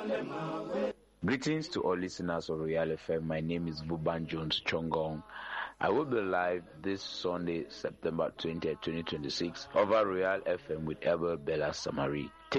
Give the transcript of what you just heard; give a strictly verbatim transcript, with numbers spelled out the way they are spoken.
Greetings to all listeners of Royal F M. My name is Vuban Jones Chongong. I will be live this Sunday, September twentieth, twenty twenty-six, over Royal F M with Abel Bella Samari.